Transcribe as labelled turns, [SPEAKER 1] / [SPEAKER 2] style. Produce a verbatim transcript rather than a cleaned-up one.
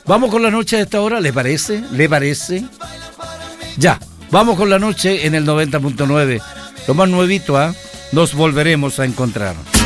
[SPEAKER 1] Vamos con la noche a esta hora, ¿le parece? ¿Le parece? Ya, vamos con la noche en el noventa punto nueve. Lo más nuevito, ¿ah? ¿eh? Nos volveremos a encontrar.